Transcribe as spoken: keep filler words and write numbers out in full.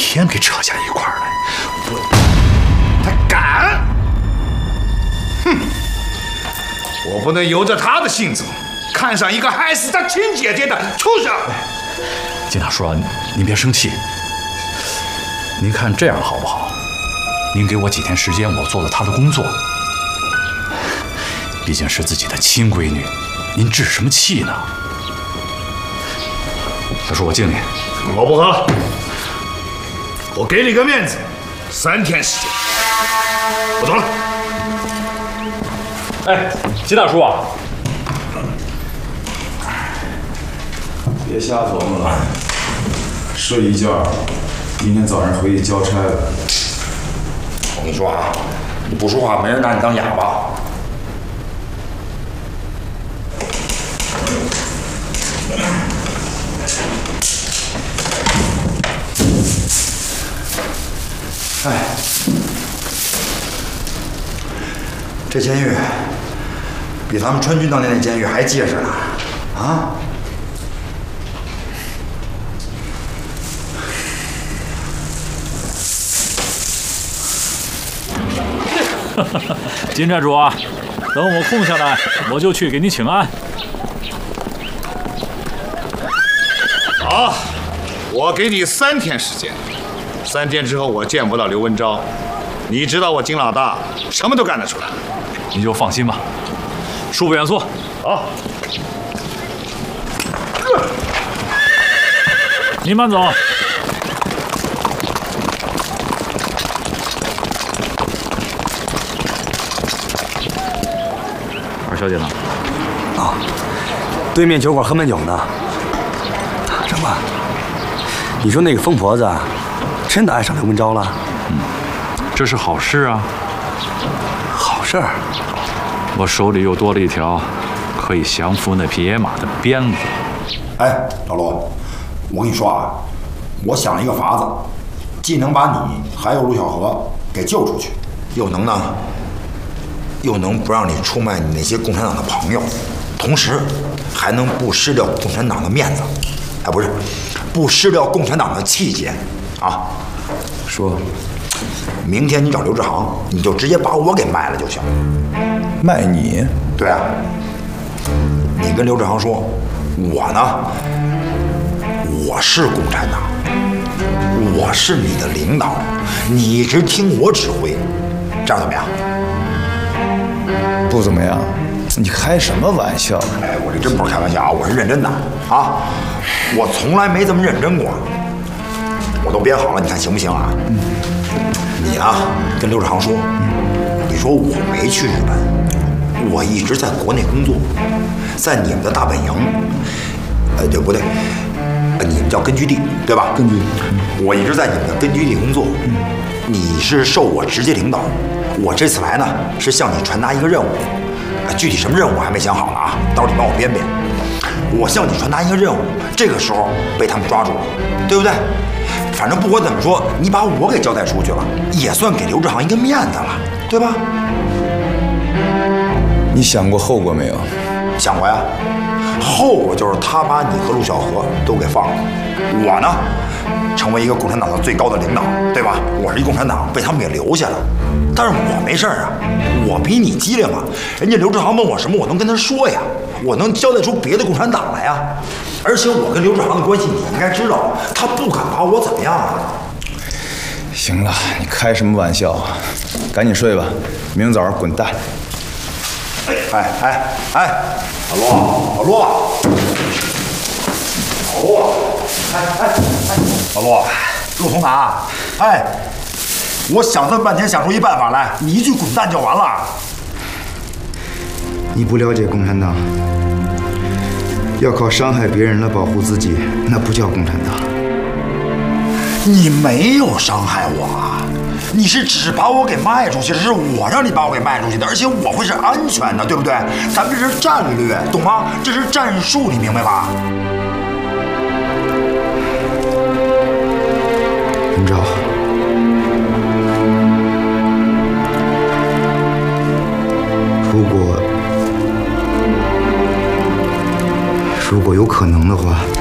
天给扯下一块来。我，他敢！哼！我不能由着他的性子，看上一个害死他亲姐姐的畜生。 金大叔啊，您别生气。您看这样好不好？您给我几天时间，我做做他的工作。毕竟是自己的亲闺女，您置什么气呢？大叔，我敬你。 我不喝了。我给你个面子，三天时间。我走了。 哎，金大叔啊， 别瞎琢磨了，睡一觉，明天早上回去交差了。 我跟你说啊，你不说话，没人拿你当哑巴。 哎，这监狱比咱们川军当年那监狱还结实呢，啊！ 金寨主啊，等我空下来，我就去给你请安。 好，我给你三天时间。三天之后我见不到刘文昭，你知道我金老大什么都干得出来。 你就放心吧，恕不远送。 好， 您慢走。二小姐呢？ 啊，对面酒馆喝闷酒呢。什么？你说那个疯婆子真的爱上刘文昭了？ 嗯，这是好事啊。 好事儿。 我手里又多了一条可以降服那匹野马的鞭子。 哎，老罗，我跟你说啊，我想了一个法子，既能把你还有陆小荷给救出去，又能呢，又能不让你出卖你那些共产党的朋友，同时还能不失掉共产党的面子，哎，不是，不失掉共产党的气节啊。 说， 明天你找刘志航，你就直接把我给卖了就行。 卖你？ 对啊，你跟刘志航说，我呢，我是共产党，我是你的领导，你一直听我指挥，这样怎么样？ 不怎么样。你开什么玩笑？ 哎，我这真不是开玩笑啊，我是认真的啊，我从来没这么认真过。我都编好了，你看行不行啊？嗯。你啊，跟刘志航说，你说我没去日本，我一直在国内工作，在你们的大本营，呃，对不对？呃，你们叫根据地，对吧？ 根据地。 我一直在你们的根据地工作，你是受我直接领导。我这次来呢，是向你传达一个任务，呃，具体什么任务我还没想好呢啊，到时候你帮我编编。我向你传达一个任务，这个时候被他们抓住了，对不对？反正不管怎么说，你把我给交代出去了，也算给刘志航一个面子了，对吧？ 你想过后果没有？ 想过呀，后果就是他把你和陆小荷都给放了，我呢，成为一个共产党的最高的领导，对吧？我是一共产党，被他们给留下了，但是我没事儿啊，我比你机灵啊，人家刘志航问我什么，我能跟他说呀，我能交代出别的共产党来呀。而且我跟刘志航的关系你应该知道，他不敢把我怎么样啊。 行了，你开什么玩笑啊？赶紧睡吧，明天早上滚蛋。 哎哎哎，老罗，老罗，老罗，哎哎哎，老罗，陆总卡，哎，我想这么半天想出一办法来，你一句滚蛋就完了。 你不了解共产党，要靠伤害别人来保护自己，那不叫共产党。 你没有伤害我啊，你是只把我给卖出去的，是我让你把我给卖出去的，而且我会是安全的，对不对？咱们这是战略，懂吗？这是战术，你明白吧？ 文昭，如果如果有可能的话。